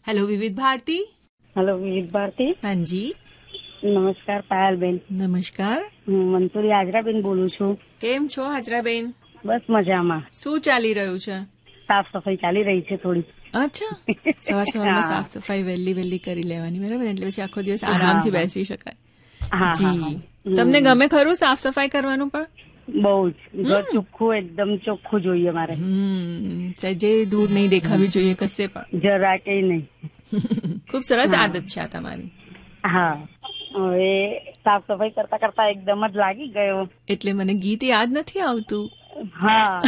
Hello વિવિધ Bharati. Hello વિવિધ ભારતી. હાજી નમસ્કાર પાયલબેન. નમસ્કાર. હું મંસૂરી હાજરાબેન બોલું છું. કેમ છો હાજરાબેન? બસ મજામાં. શું ચાલી રહ્યું છે? સાફ સફાઈ ચાલી રહી છે થોડી. અચ્છા, સવારમાં સાફ સફાઈ વહેલી કરી લેવાની, બરાબર? એટલે પછી આખો દિવસ આરામથી બેસી શકાય. જી, તમને ગમે ખરું સાફ સફાઈ કરવાનું? પણ બહુ જ. ઘર ચોખ્ખું, એકદમ ચોખ્ખું જોઈએ મારે. સહેજે દૂર નહીં દેખાવી જોઈએ કશે પણ, જરા કઈ નહીં. ખૂબ સરસ આદત છે આ તમારી. હા, હવે સાફ સફાઈ કરતા કરતા એકદમ જ લાગી ગયો, એટલે મને ગીત યાદ નથી આવતું. હા.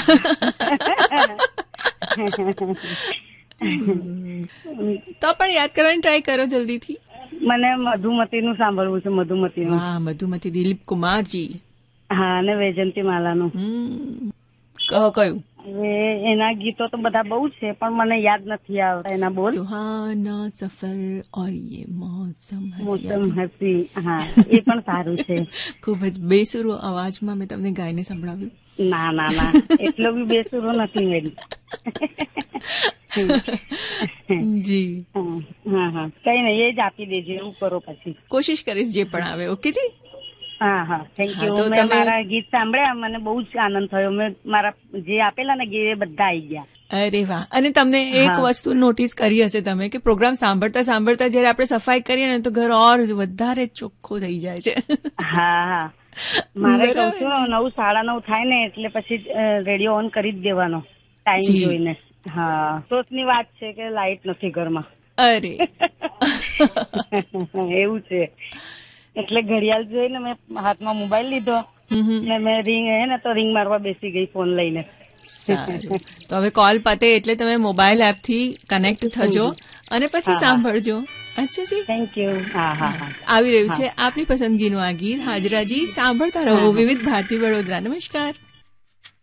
તો પણ યાદ કરવાની ટ્રાય કરો જલ્દીથી. મને મધુમતીનું સાંભળવું છે. મધુમતીનું. હા, મધુમતી દિલીપ કુમારજી. હા, અને વૈજયંતી માલાનું. કહો કયું? હવે એના ગીતો તો બધા બહુ છે, પણ મને યાદ નથી આવતા એના બોલ. સુહાના સફર ઓર યે મોસમ હસી. હા, એ પણ સારું છે. ખૂબ જ બેસુરો અવાજમાં મેં તમને ગાઈને સંભળાવ્યું. ના ના ના, એટલો બી બેસુરો નથી મેરી. જી. હા હા, કઈ નહીં, એ જ આપી દેજો. એવું કરો પછી. કોશિશ કરીશ જે પણ આવે. ઓકે જી. હા હા, થેન્ક યુ. મેં મારા ગીત સાંભળ્યા, મને બહુ જ આનંદ થયો. મેં મારા જે આપેલા ને ગીત એ બધા આવી ગયા. અરે વાહ. અને તમને એક વસ્તુ નોટિસ કરી હશે તમે કે પ્રોગ્રામ સાંભળતા સાંભળતા જયારે આપણે સફાઈ કરીએ ને તો ઘર ઓર વધારે ચોખ્ખું થઈ જાય છે. હા હા, મારે કહું છું 9, 9:30 થાય ને એટલે પછી રેડિયો ઓન કરી જ દેવાનો ટાઈમ જોઈને. હા, સોચની વાત છે કે લાઈટ નથી ઘરમાં. અરે એવું છે. એટલે ઘડિયાળ જોઈને મેં હાથમાં મોબાઈલ લીધો ને મેં રિંગ મારવા બેસી ગઈ ફોન લઈને. તો હવે કોલ પતે એટલે તમે મોબાઈલ એપ થી કનેક્ટ થજો અને પછી સાંભળજો. અચ્છા જી, થેન્ક યુ. હા હા, આવી રહ્યું છે આપની પસંદગીનું આ ગીત. હાજરાજી, સાંભળતા રહો વિવિધ ભારતી વડોદરા. નમસ્કાર.